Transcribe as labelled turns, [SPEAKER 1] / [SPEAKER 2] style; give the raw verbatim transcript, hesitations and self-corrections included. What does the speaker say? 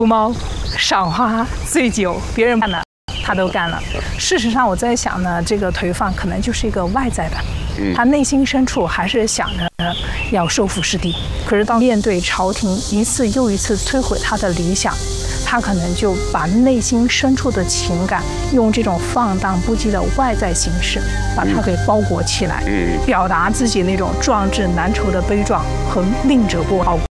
[SPEAKER 1] 猫、赏花、醉酒，别人干了，他都干了。事实上，我在想呢，这个颓丧可能就是一个外在的，他内心深处还是想着要收复失地。可是当面对朝廷一次又一次摧毁他的理想，他可能就把内心深处的情感用这种放荡不羁的外在形式把它给包裹起来，表达自己那种壮志难酬的悲壮和令者不好。